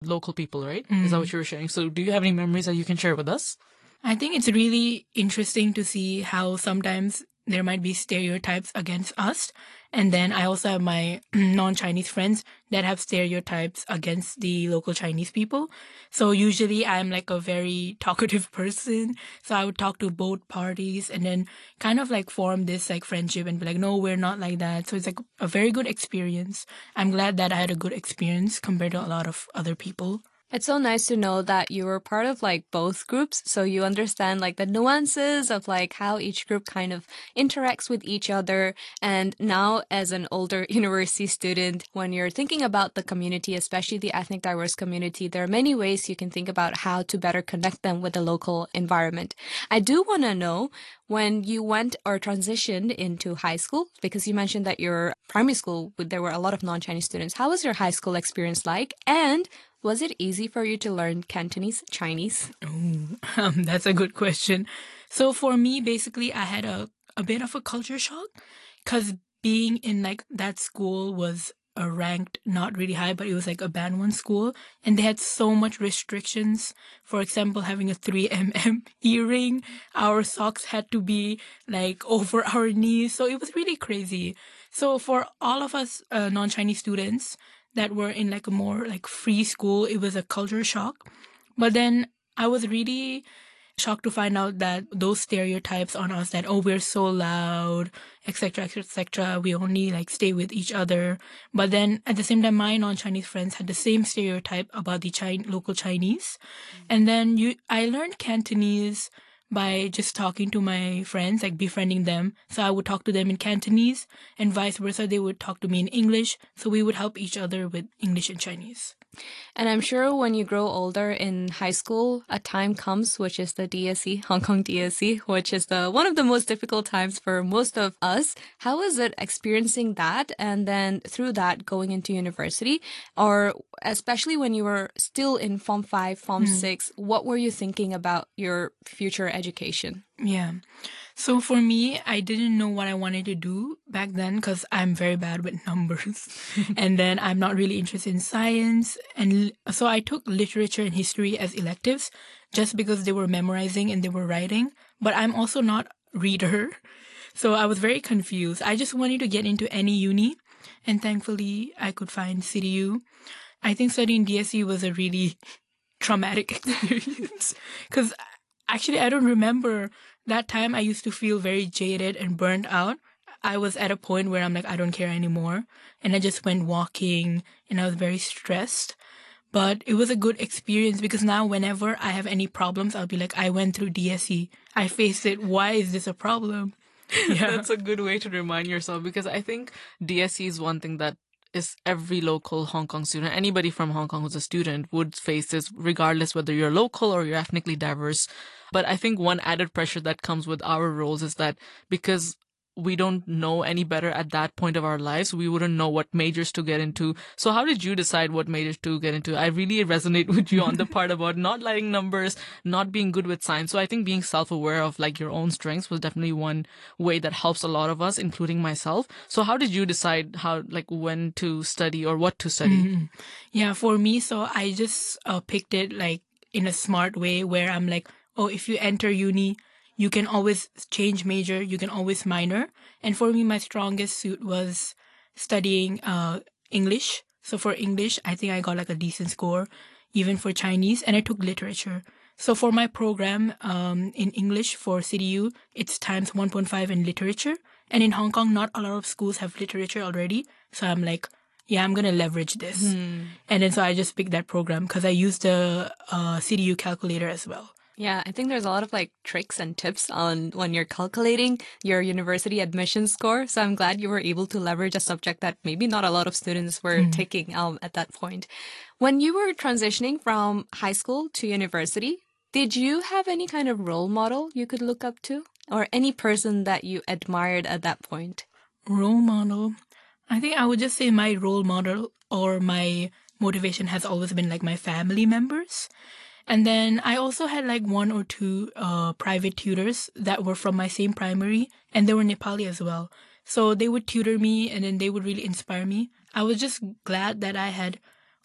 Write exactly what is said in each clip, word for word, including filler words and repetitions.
local people, right? Mm. Is that what you were sharing? So do you have any memories that you can share with us? I think it's really interesting to see how sometimes there might be stereotypes against us. And then I also have my non-Chinese friends that have stereotypes against the local Chinese people. So usually I'm like a very talkative person. So I would talk to both parties and then kind of like form this like friendship and be like, no, we're not like that. So it's like a very good experience. I'm glad that I had a good experience compared to a lot of other people. It's so nice to know that you were part of like both groups, so you understand like the nuances of like how each group kind of interacts with each other. And now as an older university student, when you're thinking about the community, especially the ethnic diverse community, there are many ways you can think about how to better connect them with the local environment. I do want to know, when you went or transitioned into high school, because you mentioned that your primary school, there were a lot of non-Chinese students. How was your high school experience like? And was it easy for you to learn Cantonese Chinese? Oh, um, that's a good question. So for me, basically, I had a, a bit of a culture shock because being in like that school was a ranked not really high, but it was like a band one school, and they had so much restrictions. For example, having a three millimeter earring, our socks had to be like over our knees. So it was really crazy. So for all of us uh, non-Chinese students that were in like a more like free school, it was a culture shock. But then I was really shocked to find out that those stereotypes on us that, oh, we're so loud, et cetera, et cetera, we only like stay with each other. But then at the same time, my non-Chinese friends had the same stereotype about the Chin- local Chinese. Mm-hmm. And then you, I learned Cantonese by just talking to my friends, like befriending them. So I would talk to them in Cantonese and vice versa. They would talk to me in English. So we would help each other with English and Chinese. And I'm sure when you grow older in high school, a time comes, which is the D S E, Hong Kong D S E, which is the one of the most difficult times for most of us. How was it experiencing that and then through that going into university? Or especially when you were still in Form five, Form mm. six, what were you thinking about your future education? Yeah. So for me, I didn't know what I wanted to do back then because I'm very bad with numbers. And then I'm not really interested in science. And so I took literature and history as electives just because they were memorizing and they were writing. But I'm also not a reader. So I was very confused. I just wanted to get into any uni. And thankfully, I could find C D U. I think studying D S E was a really traumatic experience because actually, I don't remember that time. I used to feel very jaded and burnt out. I was at a point where I'm like, I don't care anymore. And I just went walking and I was very stressed. But it was a good experience because now whenever I have any problems, I'll be like, I went through D S E. I faced it. Why is this a problem? Yeah. That's a good way to remind yourself because I think D S E is one thing that is every local Hong Kong student, anybody from Hong Kong who's a student would face this regardless whether you're local or you're ethnically diverse. But I think one added pressure that comes with our roles is that because we don't know any better at that point of our lives, we wouldn't know what majors to get into. So how did you decide what majors to get into? I really resonate with you on the part about not liking numbers, not being good with science. So I think being self-aware of like your own strengths was definitely one way that helps a lot of us, including myself. So how did you decide how, like when to study or what to study? Mm-hmm. Yeah, for me, so I just uh, picked it like in a smart way where I'm like, oh, if you enter uni, you can always change major, you can always minor. And for me, my strongest suit was studying uh, English. So for English, I think I got like a decent score, even for Chinese, and I took literature. So for my program um, in English for C D U, it's times one point five in literature. And in Hong Kong, not a lot of schools have literature already. So I'm like, yeah, I'm going to leverage this. Hmm. And then so I just picked that program because I used the uh, C D U calculator as well. Yeah, I think there's a lot of like tricks and tips on when you're calculating your university admission score. So I'm glad you were able to leverage a subject that maybe not a lot of students were mm. taking um, at that point. When you were transitioning from high school to university, did you have any kind of role model you could look up to or any person that you admired at that point? Role model? I think I would just say my role model or my motivation has always been like my family members. And then I also had like one or two uh, private tutors that were from my same primary, and they were Nepali as well. So they would tutor me, and then they would really inspire me. I was just glad that I had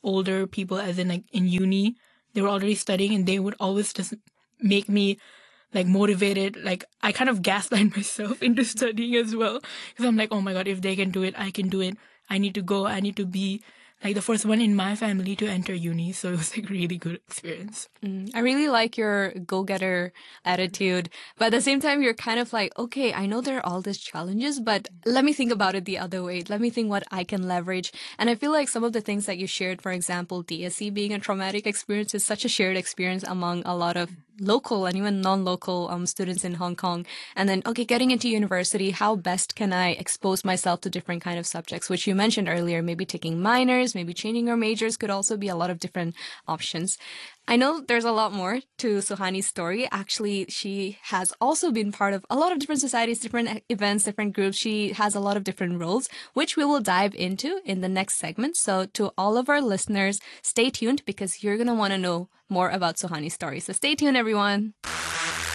older people, as in like in uni, they were already studying, and they would always just make me like motivated. Like I kind of gaslight myself into studying as well, because I'm like, oh my god, if they can do it, I can do it. I need to go. I need to be like the first one in my family to enter uni. So it was like really good experience. Mm, I really like your go-getter attitude, but at the same time, you're kind of like, okay, I know there are all these challenges, but let me think about it the other way. Let me think what I can leverage. And I feel like some of the things that you shared, for example, D S E being a traumatic experience, is such a shared experience among a lot of local and even non-local um, students in Hong Kong. And then, okay, getting into university, how best can I expose myself to different kind of subjects, which you mentioned earlier, maybe taking minors, maybe changing your majors could also be a lot of different options. I know there's a lot more to Suhani's story. Actually, she has also been part of a lot of different societies, different events, different groups. She has a lot of different roles, which we will dive into in the next segment. So to all of our listeners, stay tuned because you're going to want to know more about Suhani's story. So stay tuned, everyone.